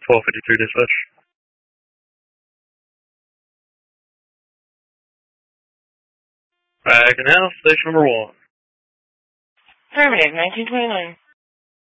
1253 dispatch. I can handle station number 1. Affirmative, 1929.